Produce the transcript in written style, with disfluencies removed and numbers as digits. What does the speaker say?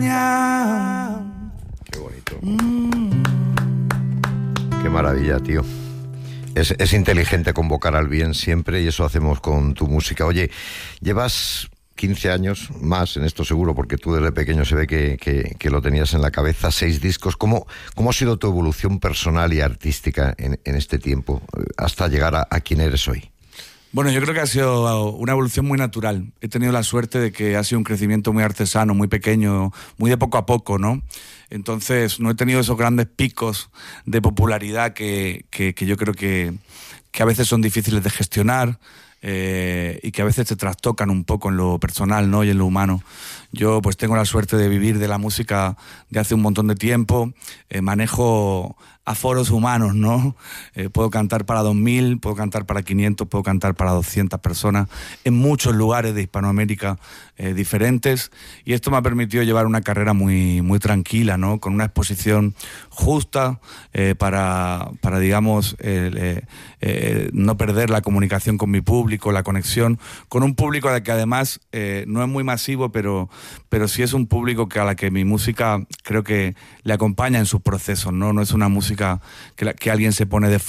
extraña. Qué bonito. Qué maravilla, tío. Es inteligente convocar al bien siempre y eso hacemos con tu música. Oye, llevas 15 años más en esto seguro, porque tú desde pequeño se ve que lo tenías en la cabeza, 6 discos. ¿Cómo ha sido tu evolución personal y artística en este tiempo hasta llegar a quien eres hoy? Bueno, yo creo que ha sido una evolución muy natural. He tenido la suerte de que ha sido un crecimiento muy artesano, muy pequeño, muy de poco a poco, ¿no? Entonces no he tenido esos grandes picos de popularidad que yo creo que a veces son difíciles de gestionar y que a veces te trastocan un poco en lo personal, ¿no? Y en lo humano. Yo pues tengo la suerte de vivir de la música de hace un montón de tiempo, manejo aforos humanos, ¿no? Puedo cantar para 2.000, puedo cantar para 500, puedo cantar para 200 personas en muchos lugares de Hispanoamérica diferentes, y esto me ha permitido llevar una carrera muy, muy tranquila, ¿no? Con una exposición justa para digamos, no perder la comunicación con mi público, la conexión con un público al que además no es muy masivo, pero sí es un público a la que mi música creo que le acompaña en sus procesos, ¿no? No es una música que alguien se pone de